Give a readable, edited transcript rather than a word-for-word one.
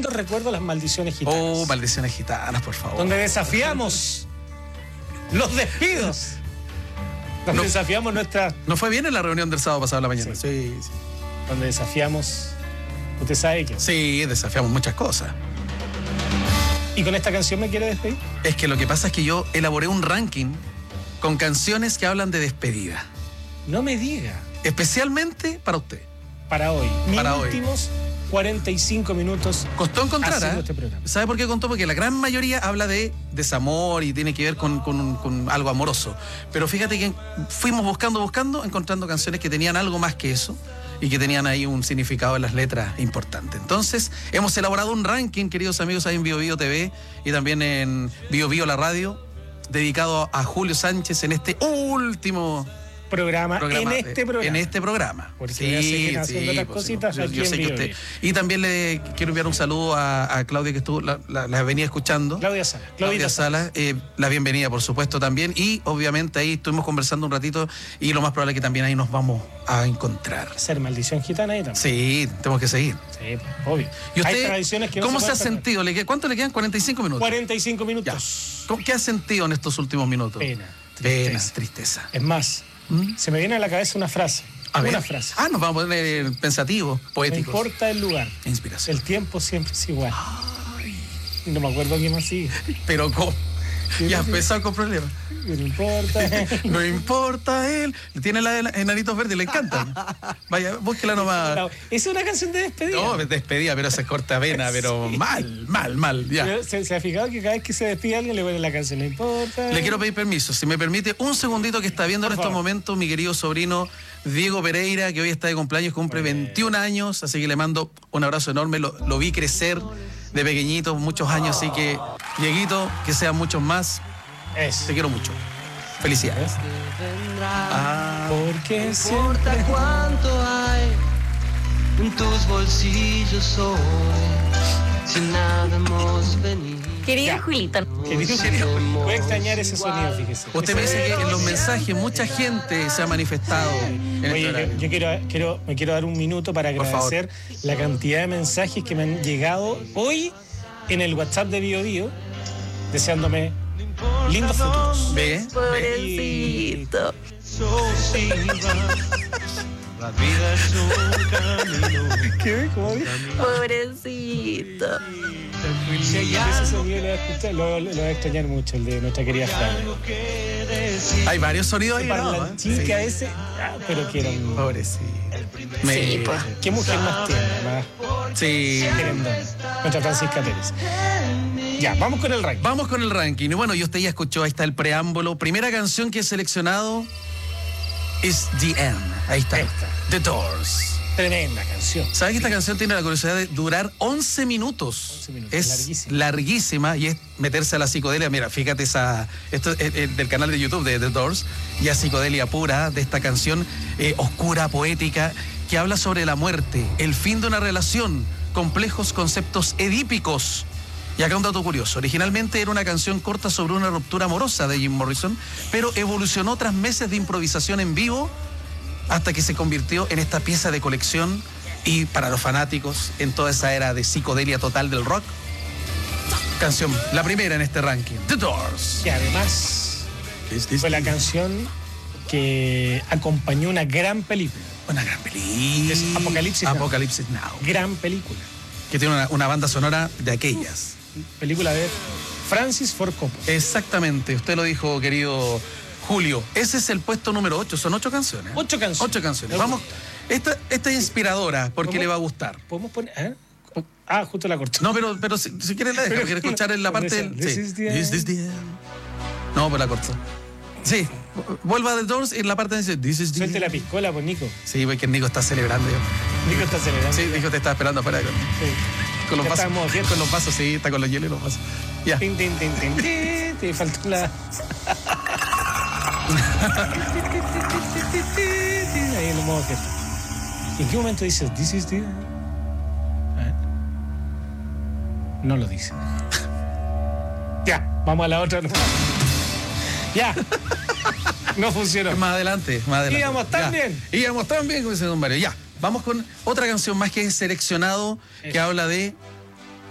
lindos recuerdos a las maldiciones gitanas. Oh, maldiciones gitanas, por favor. Donde desafiamos los despidos. Donde desafiamos nuestra... ¿No fue bien en la reunión del sábado pasado a la mañana? Sí. Donde desafiamos... ¿Usted sabe qué? Sí, desafiamos muchas cosas. ¿Y con esta canción me quiere despedir? Es que lo que pasa es que yo elaboré un ranking con canciones que hablan de despedida. No me diga. Especialmente para usted. Para hoy. Para hoy. Últimos 45 minutos. Costó encontrar, haciendo este programa. ¿Sabe por qué contó? Porque la gran mayoría habla de desamor y tiene que ver con algo amoroso. Pero fíjate que fuimos buscando, encontrando canciones que tenían algo más que eso y que tenían ahí un significado en las letras importante. Entonces, hemos elaborado un ranking, queridos amigos, ahí en Bio Bio TV y también en Bio Bio la radio, dedicado a Julio Sánchez en este último programa. En este programa. Porque ya siguen haciendo otras cositas aquí en Bio Bio. Y también le quiero enviar un saludo a Claudia, que estuvo la venía escuchando. Claudia Sala. Claudia Sala, la bienvenida, por supuesto, también. Y obviamente ahí estuvimos conversando un ratito y lo más probable es que también ahí nos vamos a encontrar. Hacer maldición gitana ahí también. Sí, tenemos que seguir. Sí, obvio. ¿Y usted, hay tradiciones que no cómo se ha pueden sentido? ¿Cuánto le quedan? 45 minutos. 45 minutos. Ya. ¿Qué ha sentido en estos últimos minutos? Pena, tristeza. Es más, se me viene a la cabeza una frase. Una frase. Nos vamos a poner pensativos, poéticos. No importa el lugar. Inspiración. El tiempo siempre es igual. Ay. No me acuerdo quién más sigue. Pero ¿cómo? Ya empezó con problemas. No importa. No importa él. Tiene la de Enanitos Verdes, le encantan. Vaya, búsquela nomás. Es una canción de despedida. No, despedida, pero se corta vena, pero sí. mal. Ya. ¿Se ha fijado que cada vez que se despide alguien le pone la canción? No importa. Le quiero pedir permiso, si me permite, un segundito que está viendo en estos momentos mi querido sobrino Diego Pereira, que hoy está de cumpleaños, cumple 21 años, así que le mando un abrazo enorme. Lo vi crecer de pequeñito, muchos años, así que, Dieguito, que sean muchos más. Te quiero mucho. Felicidades. Porque no importa cuánto hay en tus bolsillos hoy, si nada hemos venido. Querida Julita. Voy a extrañar ese sonido, fíjese. Usted me dice que en los mensajes mucha gente se ha manifestado. Oye, yo me quiero dar un minuto para agradecer la cantidad de mensajes que me han llegado hoy en el WhatsApp de Bio Bio, deseándome lindos futuros. ¿Ve? Pobrecito. La vida es un camino. ¿Qué? ¿Cómo dice? Pobrecito. Ese sonido lo voy a extrañar mucho, el de nuestra querida Fran. Hay varios sonidos ahí, ¿no? Chica ese, pero quiero un... Pobrecito. Sí, pues. ¿Qué mujer más tierna, más Sí. querendona? Nuestra Francisca Pérez. Ya, vamos con el ranking. Vamos con el ranking. Y bueno, y usted ya escuchó, ahí está el preámbulo. Primera canción que he seleccionado es The End. Ahí está. The Doors. Tremenda canción. ¿Sabe que esta canción tiene la curiosidad de durar 11 minutos? 11 minutos. Es larguísima y es meterse a la psicodelia. Mira, fíjate esto es del canal de YouTube de The Doors, y a psicodelia pura de esta canción oscura, poética, que habla sobre la muerte, el fin de una relación, complejos conceptos edípicos. Y acá un dato curioso. Originalmente era una canción corta sobre una ruptura amorosa de Jim Morrison, pero evolucionó tras meses de improvisación en vivo hasta que se convirtió en esta pieza de colección y para los fanáticos en toda esa era de psicodelia total del rock. Canción, la primera en este ranking, The Doors. Y además fue la canción que acompañó una gran película. Una gran película. Es Apocalipsis Now. Gran película. Que tiene una banda sonora de aquellas. Película de Francis Ford Coppola. Exactamente, usted lo dijo, querido Julio. Ese es el puesto número 8, son 8 canciones. 8 canciones. 8 canciones. Vamos, esta es inspiradora porque le va a gustar. ¿Podemos poner? Justo la corté. No, pero si quiere la dejo, quiere escuchar en la parte del... This is the end. This is the end. No, pues la cortó. Sí, vuelva a The Doors y en la parte dice This is the Suelte end. la piscola, pues, Nico. Sí, porque Nico está celebrando. Nico está celebrando. Sí, Nico te está esperando afuera. Sí. Con los Ya vasos. estamos bien. Con los vasos, sí, está con los hielos y los vasos. Ya. Tin, tin, tin, tin, tin. Te faltó la... Ahí en el modo fiesta. ¿En qué momento dices This is the end? No lo dice. Ya, vamos a la otra. Ya. No funcionó. Más adelante. Íbamos tan bien. Íbamos tan bien, como dice don Mario. Ya, vamos con otra canción más que he seleccionado, que habla de